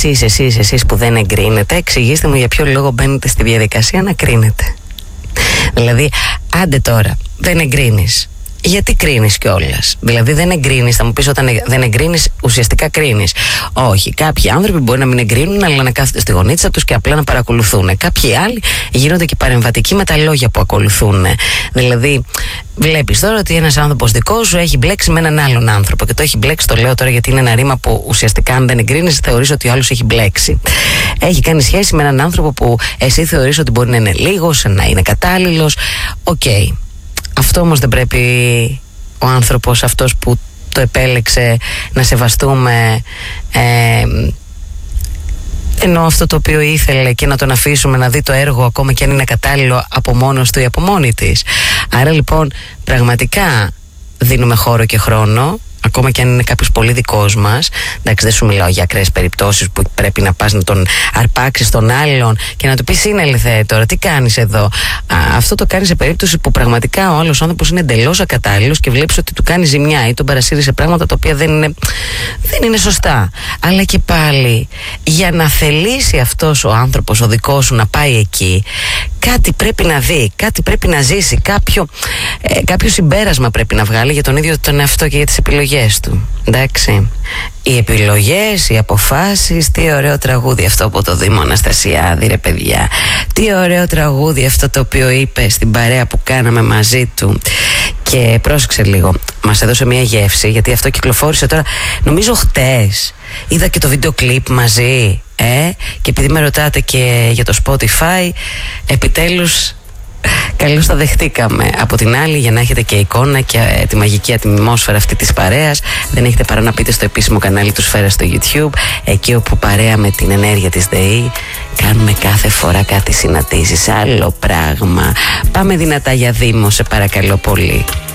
εσείς που δεν εγκρίνετε, εξηγήστε μου για ποιο λόγο μπαίνετε στη διαδικασία να κρίνετε. Δηλαδή, άντε τώρα, δεν εγκρίνεις. Γιατί κρίνεις κιόλας? Δηλαδή, δεν εγκρίνεις, θα μου πεις, όταν δεν εγκρίνεις, ουσιαστικά κρίνεις. Όχι. Κάποιοι άνθρωποι μπορεί να μην εγκρίνουν, αλλά να κάθονται στη γωνίτσα τους και απλά να παρακολουθούν. Κάποιοι άλλοι γίνονται και παρεμβατικοί με τα λόγια που ακολουθούν. Δηλαδή, βλέπεις τώρα ότι ένας άνθρωπος δικός σου έχει μπλέξει με έναν άλλον άνθρωπο. Και το έχει μπλέξει, το λέω τώρα γιατί είναι ένα ρήμα που ουσιαστικά, αν δεν εγκρίνεις, θεωρείς ότι ο άλλος έχει μπλέξει. Έχει κάνει σχέση με έναν άνθρωπο που εσύ θεωρείς ότι μπορεί να είναι λίγος, να είναι κατάλληλος. Οκ. Αυτό όμως δεν πρέπει ο άνθρωπος αυτός που το επέλεξε να σεβαστούμε, ενώ αυτό το οποίο ήθελε, και να τον αφήσουμε να δει το έργο ακόμα και αν είναι κατάλληλο από μόνος του ή από μόνη της. Άρα λοιπόν πραγματικά δίνουμε χώρο και χρόνο, ακόμα και αν είναι κάποιος πολύ δικός μας. Εντάξει, δεν σου μιλάω για ακραίες περιπτώσεις που πρέπει να πας να τον αρπάξεις τον άλλον και να του πεις «Συνέλθε τώρα, τι κάνεις εδώ?» Αυτό το κάνεις σε περίπτωση που πραγματικά ο άλλος άνθρωπος είναι εντελώς ακατάλληλος και βλέπεις ότι του κάνει ζημιά ή τον παρασύρει σε πράγματα τα οποία δεν είναι σωστά. Αλλά και πάλι, για να θελήσει αυτός ο άνθρωπος, ο δικός σου, να πάει εκεί, κάτι πρέπει να δει, κάτι πρέπει να ζήσει, κάποιο συμπέρασμα πρέπει να βγάλει για τον ίδιο τον εαυτό και για τις επιλογές του. Εντάξει. Οι επιλογές, οι αποφάσεις. Τι ωραίο τραγούδι αυτό από το Δήμο Αναστασιάδη, ρε παιδιά. Τι ωραίο τραγούδι αυτό το οποίο είπε στην παρέα που κάναμε μαζί του. Και πρόσεξε λίγο, μας έδωσε μια γεύση, γιατί αυτό κυκλοφόρησε τώρα, νομίζω χτες. Είδα και το βίντεο κλιπ μαζί, και επειδή με ρωτάτε και για το Spotify, επιτέλους καλώς τα δεχτήκαμε. Από την άλλη, για να έχετε και εικόνα και τη μαγική ατμόσφαιρα αυτή της παρέας, δεν έχετε παρά να πείτε στο επίσημο κανάλι του Σφαίρα στο YouTube, εκεί όπου παρέα με την ενέργεια της ΔΕΗ κάνουμε κάθε φορά κάτι συναντήσεις. Άλλο πράγμα. Πάμε δυνατά για Δήμο, σε παρακαλώ πολύ.